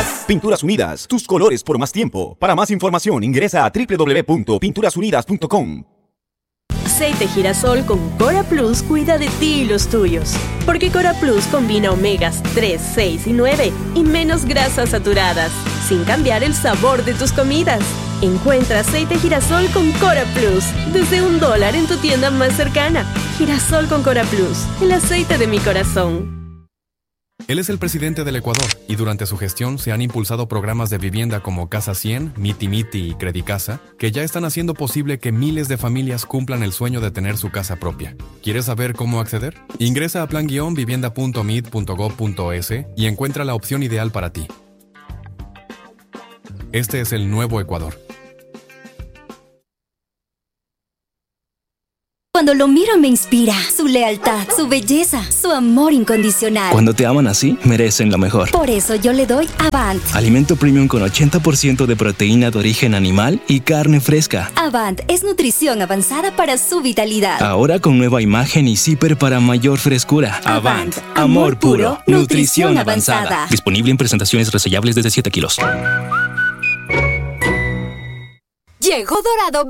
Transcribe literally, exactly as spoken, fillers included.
Unidas. Pinturas Unidas, tus colores por más tiempo. Para más información ingresa a doble u doble u doble u punto pinturas unidas punto com. Aceite girasol con Cora Plus cuida de ti y los tuyos. Porque Cora Plus combina omegas tres, seis y nueve y menos grasas saturadas, sin cambiar el sabor de tus comidas. Encuentra aceite girasol con Cora Plus desde un dólar en tu tienda más cercana. Girasol con Cora Plus, el aceite de mi corazón. Él es el presidente del Ecuador y durante su gestión se han impulsado programas de vivienda como Casa cien, Miti Miti y Credicasa, que ya están haciendo posible que miles de familias cumplan el sueño de tener su casa propia. ¿Quieres saber cómo acceder? Ingresa a plan vivienda punto mit punto gob punto es y encuentra la opción ideal para ti. Este es el nuevo Ecuador. Cuando lo miro me inspira su lealtad, su belleza, su amor incondicional. Cuando te aman así, merecen lo mejor. Por eso yo le doy Avant. Alimento premium con ochenta por ciento de proteína de origen animal y carne fresca. Avant es nutrición avanzada para su vitalidad. Ahora con nueva imagen y zipper para mayor frescura. Avant, amor, amor puro, nutrición, nutrición avanzada. avanzada. Disponible en presentaciones resellables desde siete kilos. Llegó Dorado